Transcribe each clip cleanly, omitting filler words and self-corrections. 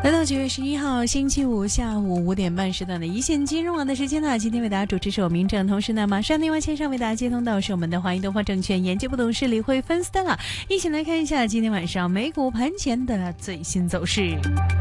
来到9月11号星期五下午5点半时段的一线金融网的时间呢，今天为大家主持是我明正，同时呢马上电话线上为大家接通到是我们的华谊东方证券研究部董事李慧芬 Stella， 一起来看一下今天晚上美股盘前的最新走势。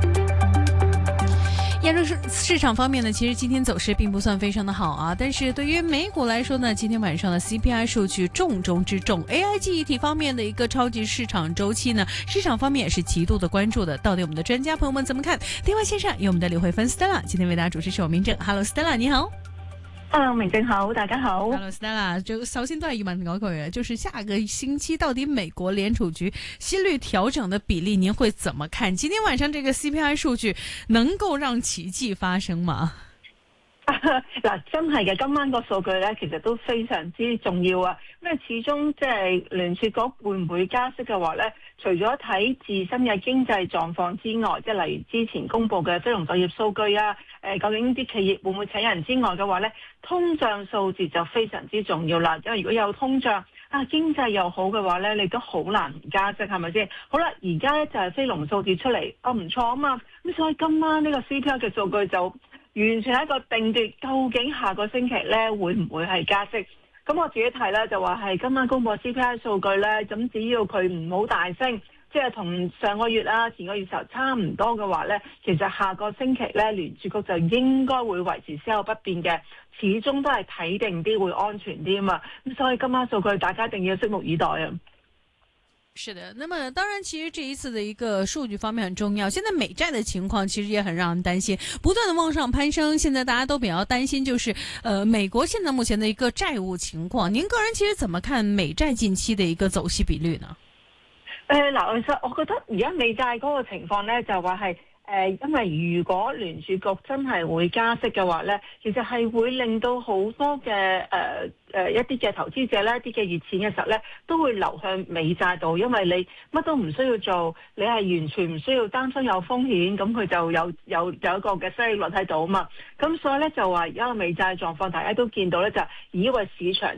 亚洲市场方面呢，其实今天走势并不算非常的好啊，但是对于美股来说呢，今天晚上的 CPI 数据重中之重 ，AI 记忆体方面的一个超级市场周期呢，市场方面也是极度的关注的。到底我们的专家朋友们怎么看？电话线上有我们的李慧芬 Stella， 今天为大家主持是我明正 ，Hello Stella， 你好。 Hello， 明正好，大家好。 Hello Stella， 就首先都係要問嗰句，就是下個星期到底美國聯儲局息率調整的比例，您會怎麼看？今天晚上這個 CPI 數據能夠讓奇蹟發生嗎？ 嗱，真係嘅，今晚個數據咧，其實都非常之重要啊！因為始終即係聯儲局會唔會加息嘅話咧，除咗睇自身嘅經濟狀況之外，即係例如之前公布嘅非農就業數據啊，究竟啲企業會唔會請人之外嘅話咧，通脹數字就非常之重要啦。因為如果有通脹啊，經濟又好嘅話咧，你都好難唔加息，係咪先？好啦，而家咧就係非農數字出嚟，唔錯啊嘛，咁所以今晚呢個 CPI 嘅數據就完全係一個定奪，究竟下個星期咧會唔會係加息？咁我自己睇咧就話係今晚公布 CPI 數據咧，咁只要佢唔好大升，即係同上個月啊、前個月時候差唔多嘅話咧，其實下個星期咧聯儲局就應該會維持息口不變嘅，始終都係睇定啲會安全啲啊嘛。咁所以今晚數據大家一定要拭目以待啊！ 是的，那麼當然，其實這一次的一個數據方面很重要。現在美債的情況其實也很讓人擔心，不斷的往上攀升。現在大家都比較擔心，就是美國現在目前的一個債務情況。您個人其實怎麼看美債近期的一個走息比率呢？ 嗱，其實我覺得而家美債嗰個情況咧，就話係。因為如果聯儲局真係會加息嘅話咧，其實係會令到好多嘅一啲嘅投資者咧，一啲嘅熱錢嘅時候咧，都會流向美債度，因為你乜都唔需要做，你係完全唔需要擔心有風險，咁佢就有一個嘅收益率喺度啊嘛。咁所以咧就話而家個美債狀況，大家都見到咧，就以為市場